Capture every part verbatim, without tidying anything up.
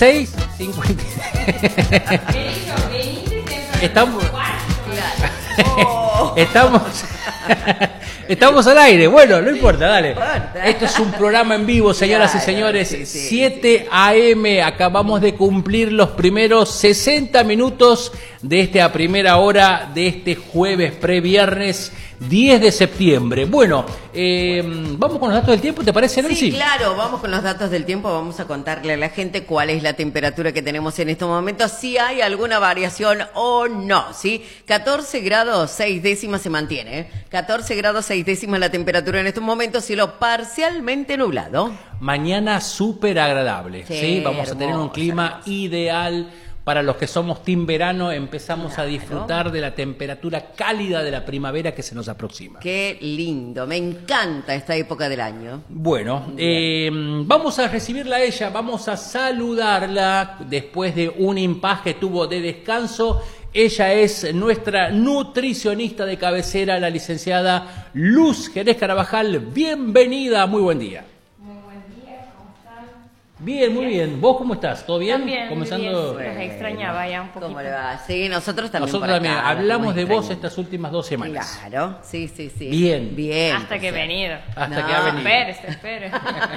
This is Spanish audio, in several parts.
seis cincuenta. Estamos. Oh. Estamos. Estamos al aire. Bueno, no importa, dale. Esto es un programa en vivo, señoras claro, y señores. Sí, sí, siete a eme. Acabamos de cumplir los primeros sesenta minutos de esta primera hora de este jueves previernes diez de septiembre. Bueno, eh, vamos con los datos del tiempo, ¿te parece, Nancy? Sí, claro, vamos con los datos del tiempo. Vamos a contarle a la gente cuál es la temperatura que tenemos en estos momentos, si hay alguna variación o no, ¿sí? catorce grados seis décimas se mantiene, ¿eh? catorce grados seis décimas la temperatura en estos momentos, cielo parcialmente nublado. Mañana súper agradable, ¿sí? ¿sí? Vamos hermoso, a tener un clima hermoso. Ideal. Para los que somos team verano, empezamos claro. a disfrutar de la temperatura cálida de la primavera que se nos aproxima. Qué lindo, me encanta esta época del año. Bueno, eh, vamos a recibirla a ella, vamos a saludarla después de un impas que tuvo de descanso. Ella es nuestra nutricionista de cabecera, la licenciada Luz Jerez Carabajal. Bienvenida, muy buen día. Bien, muy bien. ¿Vos cómo estás? ¿Todo bien? También, Comenzando... bien. Los extrañaba ya un poquito. ¿Cómo le va? Sí, nosotros también. Nosotros por también acá, hablamos de vos estas últimas dos semanas. Claro, sí, sí, sí. Bien. Bien. Hasta que he venido. Hasta no. que ha venido. Espere, espere.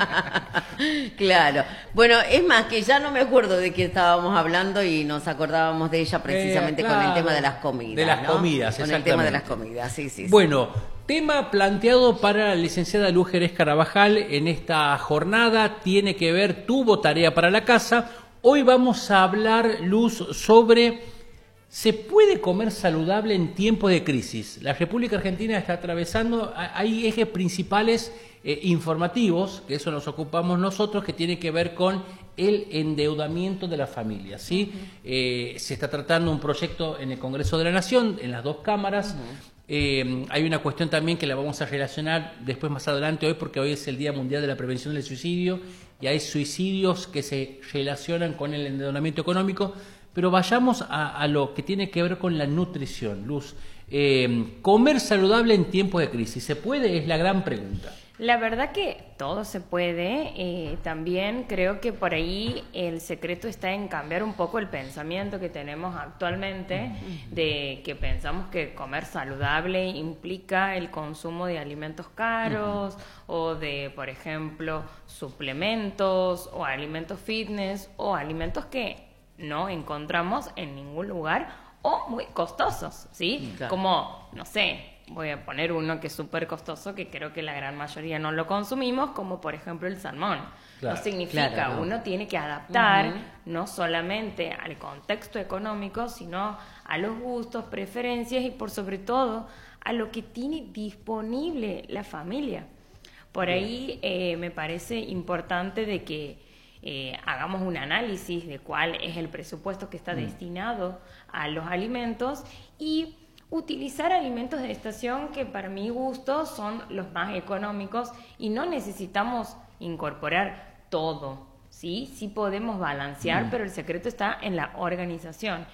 Claro. Bueno, es más que ya no me acuerdo de qué estábamos hablando y nos acordábamos de ella precisamente eh, claro. con el tema de las comidas. De las ¿no? comidas, Con el tema de las comidas, sí, sí. Bueno, sí. Tema planteado para la licenciada Luz Jerez Carabajal en esta jornada, tiene que ver, tuvo tarea para la casa. Hoy vamos a hablar, Luz, sobre ¿se puede comer saludable en tiempos de crisis? La República Argentina está atravesando, hay ejes principales eh, informativos, que eso nos ocupamos nosotros, que tiene que ver con el endeudamiento de la familia, ¿sí? Uh-huh. Eh, se está tratando un proyecto en el Congreso de la Nación, en las dos cámaras. Uh-huh. Eh, hay una cuestión también que la vamos a relacionar después más adelante hoy, porque hoy es el Día Mundial de la Prevención del Suicidio y hay suicidios que se relacionan con el endeudamiento económico, pero vayamos a, a lo que tiene que ver con la nutrición, Luz. Eh, comer saludable en tiempos de crisis, ¿se puede? Es la gran pregunta. La verdad que todo se puede, eh, también creo que por ahí el secreto está en cambiar un poco el pensamiento que tenemos actualmente, de que pensamos que comer saludable implica el consumo de alimentos caros, uh-huh. o de, por ejemplo, suplementos, o alimentos fitness, o alimentos que no encontramos en ningún lugar, o muy costosos, ¿sí? Claro. Como, no sé... Voy a poner uno que es súper costoso, que creo que la gran mayoría no lo consumimos, como por ejemplo el salmón. Claro, no significa, claro, no. Uno tiene que adaptar uh-huh. no solamente al contexto económico, sino a los gustos, preferencias y por sobre todo a lo que tiene disponible la familia. Por Bien. ahí eh, me parece importante de que eh, hagamos un análisis de cuál es el presupuesto que está uh-huh. destinado a los alimentos y utilizar alimentos de estación que para mi gusto son los más económicos y no necesitamos incorporar todo, ¿sí? Sí podemos balancear, mm. pero el secreto está en la organización.